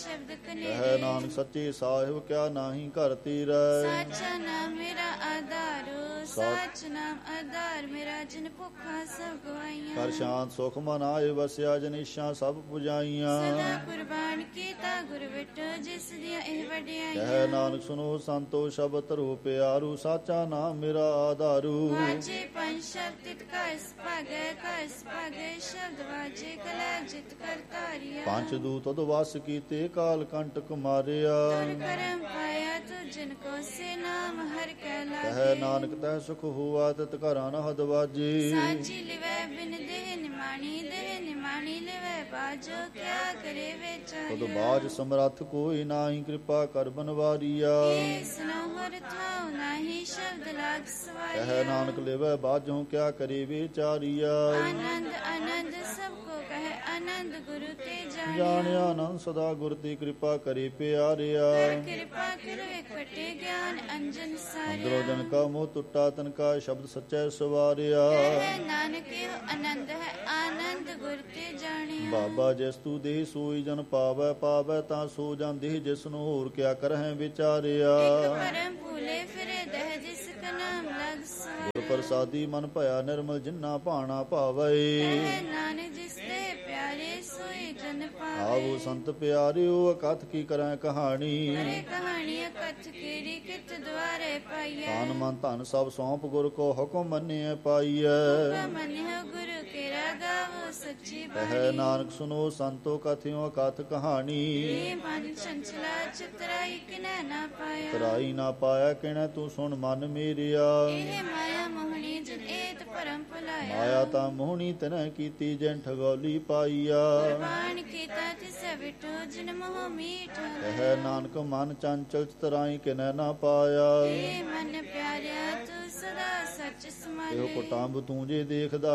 ਸ਼ਬਦ ਕਹਿ ਕਨੇਰੇ। ਨਾਨਕ ਸੱਚੇ ਸਾਹਿਬ ਕਿਆ ਨਾਹੀ ਘਰ ਤੀਰੈ। ਸਾਚਾ ਨਾਮ ਮੇਰਾ ਆਧਾਰੋ, ਸਾਚ ਨਾਮ ਆਧਾਰ ਮੇਰਾ ਜਿਨ ਭੁੱਖਾ ਸਭ ਗਵਾਈਆਂ। ਕਰ ਸ਼ਾਂਤ ਸੁਖ ਮਨ ਆਏ ਵਸਿਆ ਜਨੀਸ਼ਾਂ ਸਭ ਪੁਜਾਈਆਂ। ਸਦਾ ਕੁਰਬਾਨ ਕੀਤਾ ਗੁਰ ਵਿਟੋ, ਜਿਸ ਦੀਆਂ ਇਹ ਵਡਿਆਈਆਂ। ਕਹਿ ਨਾਨਕ ਸੁਨੋ ਸੰਤੋ ਸ਼ਬਦ ਧਰੋ ਪਿਆਰੂ, ਸਾਚਾ ਨਾਮ ਮੇਰਾ ਆਧਾਰੂ। ਵਾਜੇ ਪੰਜ ਸ਼ਬਦ ਤਿਤ ਕਸ ਭਾਗੈ ਸ਼ਬਦ ਵਾਜੇ ਕਲਾ ਜਿਤ ਕਰ ਤਾਰਿਆ। ਪੰਜ ਦੂਤ ਉਦਵਾਸ ਕੀਤੇ ਕਾਲ ਕੰਟਕ ਮਾਰਿਆ। ਤੁਰ ਕਰਮ ਪਾਇਆ ਤੁ ਜਿਨ ਕੋ ਸੇ ਨਾਮ ਹਰਿ ਕੈ ਲਾਗੇ। ਕਹਿ ਨਾਨਕ ਤੈ ਸੁਖ ਹੁਆ ਤਿਤ ਘਰਾਂ ਨ ਹਦ ਵਾਜੀ। ਸਾਚੀ ਲਿਵੈ ਬਿਨ ਦੇਹ ਨਿਮਾਣੀ ਲਿਵੈ ਬਾਜੋ, ਕਿਆ ਕਰੇ ਵਿਚਾਰਿਆ। ਤਦ ਬਾਜ ਸਮਰੱਥ ਕੋਈ ਨਾਹੀ, ਕਿਰਪਾ ਕਰ ਬਨਵਾਰੀਆ। ਏ ਸੁਨੋ ਹਰਿ ਥਾਉ ਨਾਹੀ, ਸ਼ਬਦ ਲਾਗ ਸਵਾਇਆ। ਕਹਿ ਨਾਨਕ ਲਿਵੈ ਬਾਜੋਂ ਕਿਆ ਕਰੇ ਵਿਚਾਰੀਆ। ਆਨੰਦ ਆਨੰਦ ਸਭ ਕੋ ਕਹੈ, ਆਨੰਦ ਗੁਰੂ ਤੇ ਜਾਣਿਆ। ਜਾਣਿਆ ਆਨੰਦ ਸਦਾ ਗੁਰ ਦੀ ਕਿਰਪਾ ਕਰੇ ਪਿਆਰਿਆ। ਕਰ ਕਿਰਪਾ ਕਰ ਵਿਖਟੇ ਗਿਆਨ ਅੰਜਨ ਅੰਦਰੋ ਸਾਰਿਆ। ਜਨ ਕਾ ਮੋਹ ਟੁੱਟਾ ਤਨ ਕਾ ਸ਼ਬਦ ਸੱਚੈ ਸਵਾਰਿਆ। ਕਹਿ ਨਾਨਕ ਇਹੋ ਆਨੰਦ ਹੈ, ਆਨੰਦ ਗੁਰ ਤੇ ਜਾਣਿਆ। ਬਾਬਾ ਜਿਸ ਤੂ ਦੇਹ ਸੋਈ ਜਨ ਪਾਵੈ, ਪਾਵੈ ਤਾਂ ਸੋ ਜਨ ਦੇਹ ਜਿਸ ਨੂੰ ਹੋਰ ਕਿਆ ਕਰਹਿ ਵਿਚਾਰਿਆ। ਇਕ ਪਰਮ ਭੂਲੇ ਫਿਰੇ ਦਹਿ, ਜਿਸ ਕਾ ਨਾਮ ਲਗ ਸਵਾਇਆ। ਗੁਰ ਪ੍ਰਸਾਦੀ ਮਨ ਭਇਆ ਨਿਰਮਲ, ਜਿਨਾ ਭਾਣਾ ਭਾਵੈ। ਕਹਿ ਨਾਨਕ ਜਿਸ ਦੇ ਪਿਆਰੇ ਸੋਈ ਜਨ ਪਾਵੇ। ਆਵੋ ਸੰਤ ਪਿਆਰਿਓ ਅਕਥ ਕੀ ਕਰੈ ਕਹਾਣੀ। ਕਰੇ ਕਹਾਣੀ ਕਥ ਕੀਰੀ, ਕਿਤ ਦੁਆਰੇ ਪਾਈਐ। ਤਨ ਮਨ ਧਨ ਸਭ ਸੌਂਪ ਗੁਰ ਕੋ ਹੁਕਮ ਮੰਨਿਐ ਪਾਈਐ। ਹੁਕਮ ਮੰਨਿਓ ਗੁਰੂ ਕੇਰਾ, ਗਾਵੋ ਸੱਚੀ ਕਹਿ ਬਾਣੀ। ਨਾਨਕ ਸੁਨੋ ਸੰਤੋ ਕਥਿਓ ਅਕਥ ਕਹਾਣੀ। ਇਹ ਮਨ ਚੰਚਲਾ ਚਤਰਾਈ ਕਿਨੈ ਨਾ ਪਾਇਆ। ਤਰਾਈ ਨਾ ਪਾਇਆ ਕਿਣੈ ਤੂੰ ਸੁਣ ਮਨ ਮੇਰਿਆ। ਇਹ ਮਾਇਆ ਮੋਹਣੀ ਜਿਨ ਏਤ ਪਰਮ ਭੁਲਾਇਆ। ਮਾਇਆ ਤਾਂ ਮੋਹਣੀ ਤਨੈ ਕੀਤੀ ਜਿਨ ਠਗੌਲੀ ਪਾਈਆ। ਕੁਰਬਾਨ ਕੀਤਾ ਤਿਸੈ ਵਿਟੋ, ਜਿਨ ਮੋਹ ਮੀਠਾ। ਕਹਿ ਨਾਨਕ ਮਨ ਚੰਚਲ ਚਤਰਾਈ ਕਿਨੈ ਨਾ ਪਾਇਆ। ਇਹ ਮਨ ਪਿਆਰਿਆ ਤੂੰ ਸਦਾ ਸੱਚ ਇਹੋ ਸਮਾਲੇ। ਕੁਟੰਬ ਤੂੰ ਜੇ ਦੇਖਦਾ